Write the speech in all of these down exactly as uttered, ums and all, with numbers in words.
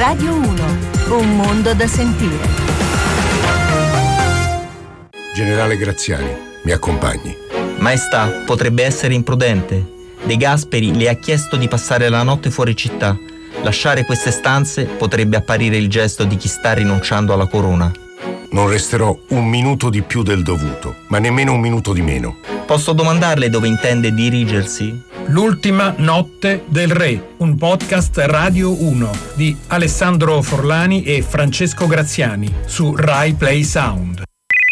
Radio uno, un mondo da sentire. Generale Graziani, mi accompagni. Maestà, potrebbe essere imprudente. De Gasperi le ha chiesto di passare la notte fuori città. Lasciare queste stanze potrebbe apparire il gesto di chi sta rinunciando alla corona. Non resterò un minuto di più del dovuto, ma nemmeno un minuto di meno. Posso domandarle dove intende dirigersi? L'ultima notte del re, un podcast Radio uno di Alessandro Forlani e Francesco Graziani su Rai Play Sound.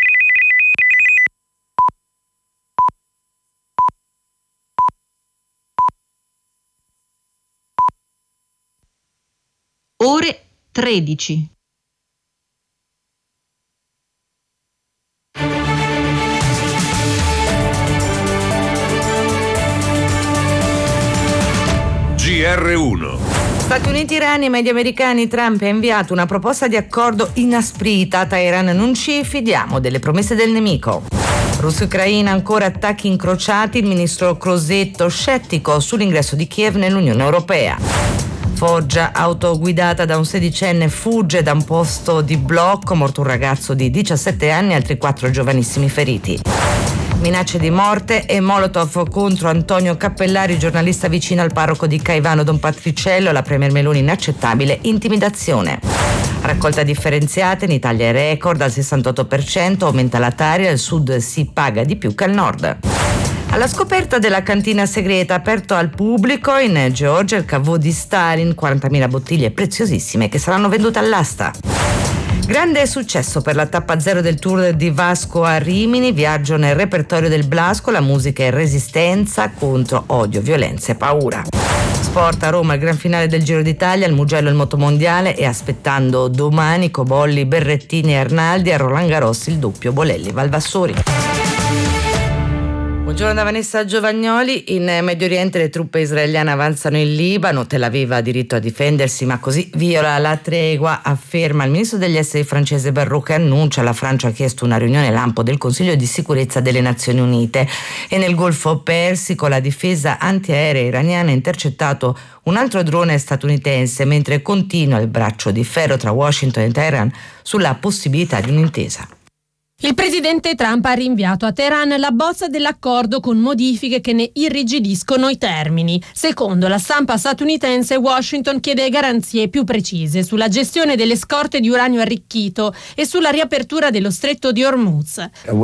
Ore tredici. G R uno. Stati Uniti irani e media americani. Trump ha inviato una proposta di accordo inasprita. Teheran: non ci fidiamo delle promesse del nemico. Russia e Ucraina, ancora attacchi incrociati. Il ministro Crosetto scettico sull'ingresso di Kiev nell'Unione Europea. Foggia, auto guidata da un sedicenne, fugge da un posto di blocco, morto un ragazzo di diciassette anni e altri quattro giovanissimi feriti. Minacce di morte e molotov contro Antonio Cappellari, giornalista vicino al parroco di Caivano Don Patriciello. La premier Meloni: inaccettabile intimidazione. Raccolta differenziata, in Italia è record al sessantotto per cento, aumenta la Tari, al sud si paga di più che al nord. Alla scoperta della cantina segreta, aperto al pubblico in Georgia, il cavò di Stalin, quarantamila bottiglie preziosissime che saranno vendute all'asta. Grande successo per la tappa zero del tour di Vasco a Rimini, viaggio nel repertorio del Blasco, la musica è resistenza contro odio, violenza e paura. Sport, a Roma il gran finale del Giro d'Italia, il Mugello il motomondiale e aspettando domani Cobolli, Berrettini e Arnaldi, a Roland Garros il doppio Bolelli Valvassori. Buongiorno da Vanessa Giovagnoli. In Medio Oriente le truppe israeliane avanzano in Libano. Tel Aviv ha diritto a difendersi, ma così viola la tregua, afferma il ministro degli esteri francese Bayrou, e annuncia la Francia ha chiesto una riunione lampo del Consiglio di sicurezza delle Nazioni Unite. E nel Golfo Persico la difesa antiaerea iraniana ha intercettato un altro drone statunitense, mentre continua il braccio di ferro tra Washington e Teheran sulla possibilità di un'intesa. Il presidente Trump ha rinviato a Teheran la bozza dell'accordo con modifiche che ne irrigidiscono i termini. Secondo la stampa statunitense, Washington chiede garanzie più precise sulla gestione delle scorte di uranio arricchito e sulla riapertura dello stretto di Hormuz.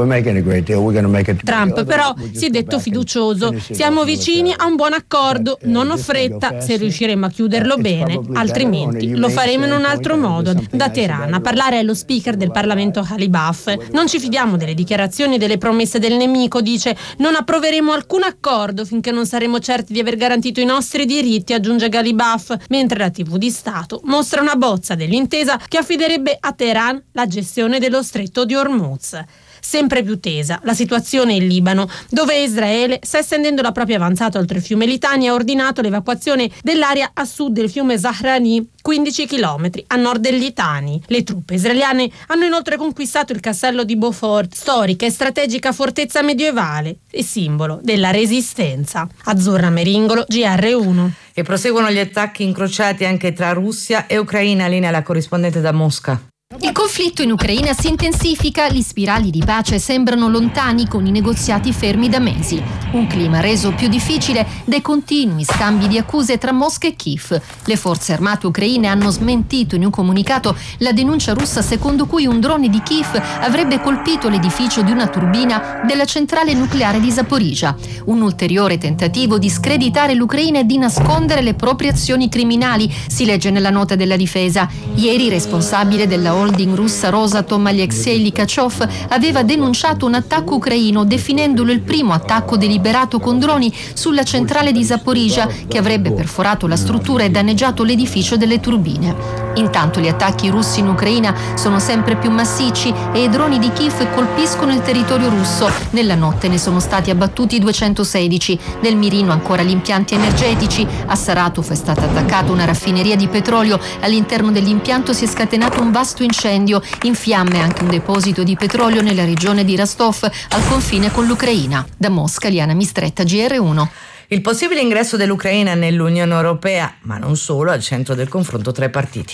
Trump però si è detto fiducioso. Siamo vicini a un buon accordo, non ho fretta se riusciremo a chiuderlo bene, altrimenti lo faremo in un altro modo. Da Teheran a parlare è lo speaker del Parlamento Ghalibaf. Non Non ci fidiamo delle dichiarazioni e delle promesse del nemico, dice. Non approveremo alcun accordo finché non saremo certi di aver garantito i nostri diritti, aggiunge Ghalibaf, mentre la tivù di Stato mostra una bozza dell'intesa che affiderebbe a Teheran la gestione dello stretto di Hormuz. Sempre più tesa la situazione in Libano, dove Israele sta estendendo la propria avanzata oltre il fiume Litani e ha ordinato l'evacuazione dell'area a sud del fiume Zahrani, quindici chilometri a nord del Litani. Le truppe israeliane hanno inoltre conquistato il castello di Beaufort, storica e strategica fortezza medievale e simbolo della resistenza. Azzurra Meringolo, G R uno. E proseguono gli attacchi incrociati anche tra Russia e Ucraina. Linea la corrispondente da Mosca. Il conflitto in Ucraina si intensifica, gli spirali di pace sembrano lontani con i negoziati fermi da mesi. Un clima reso più difficile dai continui scambi di accuse tra Mosca e Kiev. Le forze armate ucraine hanno smentito in un comunicato la denuncia russa secondo cui un drone di Kiev avrebbe colpito l'edificio di una turbina della centrale nucleare di Zaporizhzhia. Un ulteriore tentativo di screditare l'Ucraina e di nascondere le proprie azioni criminali, si legge nella nota della difesa. Ieri responsabile della holding russa Rosatom Alexei Likachov aveva denunciato un attacco ucraino definendolo il primo attacco deliberato con droni sulla centrale di Zaporizhzhia che avrebbe perforato la struttura e danneggiato l'edificio delle turbine. Intanto gli attacchi russi in Ucraina sono sempre più massicci e i droni di Kiev colpiscono il territorio russo. Nella notte ne sono stati abbattuti duecentosedici. Nel mirino ancora gli impianti energetici. A Saratov è stata attaccata una raffineria di petrolio. All'interno dell'impianto si è scatenato un vasto incendio. In fiamme anche un deposito di petrolio nella regione di Rostov, al confine con l'Ucraina. Da Mosca, Liana Mistretta, G R uno. Il possibile ingresso dell'Ucraina nell'Unione Europea, ma non solo, al centro del confronto tra i partiti.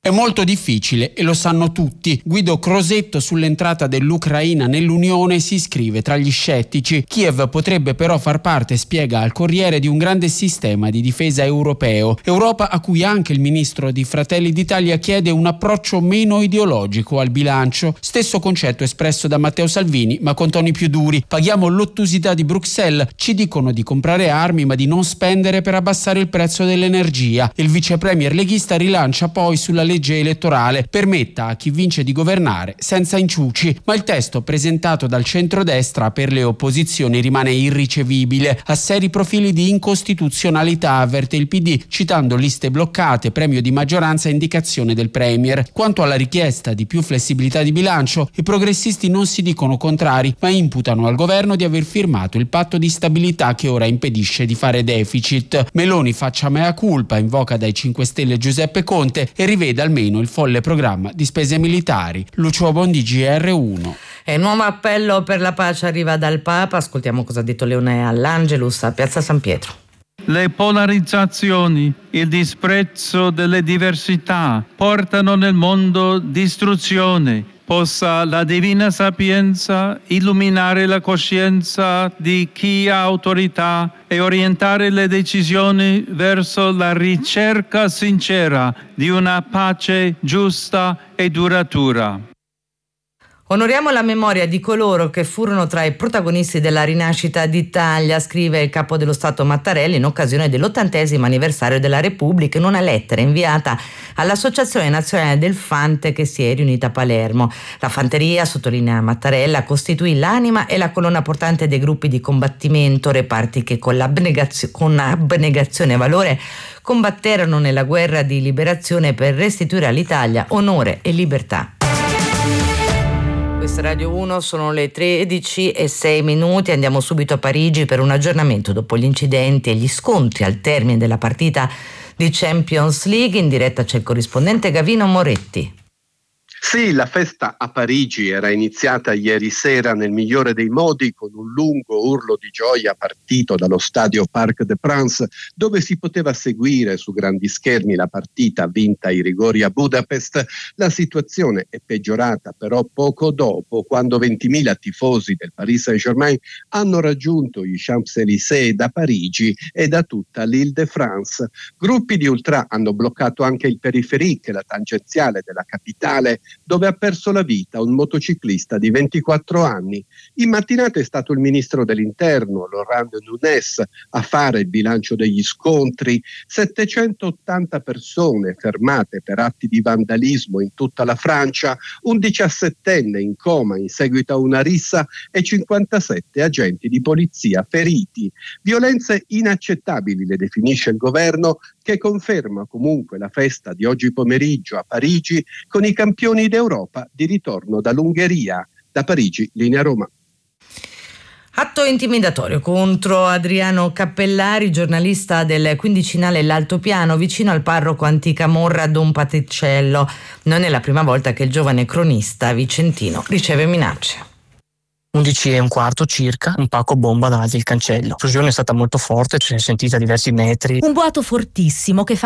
È molto difficile e lo sanno tutti. Guido Crosetto sull'entrata dell'Ucraina nell'Unione si iscrive tra gli scettici. Kiev potrebbe però far parte, spiega al Corriere, di un grande sistema di difesa europeo. Europa a cui anche il ministro di Fratelli d'Italia chiede un approccio meno ideologico al bilancio. Stesso concetto espresso da Matteo Salvini, ma con toni più duri. Paghiamo l'ottusità di Bruxelles, ci dicono di comprare armi ma di non spendere per abbassare il prezzo dell'energia. Il vice premier leghista rilancia poi sulla legge elettorale, permetta a chi vince di governare senza inciuci, ma il testo presentato dal centrodestra per le opposizioni rimane irricevibile, ha seri profili di incostituzionalità, avverte il P D, citando liste bloccate, premio di maggioranza e indicazione del premier. Quanto alla richiesta di più flessibilità di bilancio, i progressisti non si dicono contrari, ma imputano al governo di aver firmato il patto di stabilità che ora impedisce di fare deficit. Meloni faccia mea culpa, invoca dai cinque Stelle Giuseppe Conte e rivede almeno il folle programma di spese militari. Lucio Bondi, G R uno. E un nuovo appello per la pace arriva dal Papa. Ascoltiamo cosa ha detto Leone all'Angelus a Piazza San Pietro. Le polarizzazioni, il disprezzo delle diversità portano nel mondo distruzione. Possa la divina sapienza illuminare la coscienza di chi ha autorità e orientare le decisioni verso la ricerca sincera di una pace giusta e duratura. Onoriamo la memoria di coloro che furono tra i protagonisti della rinascita d'Italia, scrive il capo dello Stato Mattarella in occasione dell'ottantesimo anniversario della Repubblica in una lettera inviata all'Associazione Nazionale del Fante che si è riunita a Palermo. La fanteria, sottolinea Mattarella, costituì l'anima e la colonna portante dei gruppi di combattimento, reparti che con, l'abnegazio- con abnegazione e valore combatterono nella guerra di liberazione per restituire all'Italia onore e libertà. Questa è Radio uno, sono le tredici e sei minuti, andiamo subito a Parigi per un aggiornamento dopo gli incidenti e gli scontri al termine della partita di Champions League. In diretta c'è il corrispondente Gavino Moretti. Sì, la festa a Parigi era iniziata ieri sera nel migliore dei modi con un lungo urlo di gioia partito dallo stadio Parc des Princes, dove si poteva seguire su grandi schermi la partita vinta ai rigori a Budapest. La situazione è peggiorata però poco dopo, quando ventimila tifosi del Paris Saint-Germain hanno raggiunto i Champs-Élysées da Parigi e da tutta l'Île-de-France. Gruppi di ultra hanno bloccato anche il Périphérique, la tangenziale della capitale, dove ha perso la vita un motociclista di ventiquattro anni. In mattinata è stato il ministro dell'Interno, Laurent Nunez, a fare il bilancio degli scontri. settecentottanta persone fermate per atti di vandalismo in tutta la Francia, un diciassettenne in coma in seguito a una rissa e cinquantasette agenti di polizia feriti. Violenze inaccettabili, le definisce il governo, che conferma comunque la festa di oggi pomeriggio a Parigi con i campioni d'Europa di ritorno dall'Ungheria. Da Parigi, linea Roma. Atto intimidatorio contro Adriano Cappellari, giornalista del quindicinale L'Altopiano, vicino al parroco Anticamorra Don Patriciello. Non è la prima volta che il giovane cronista vicentino riceve minacce. undici e un quarto circa, un pacco bomba davanti al cancello. L'esplosione è stata molto forte, si è sentita a diversi metri. Un boato fortissimo che fa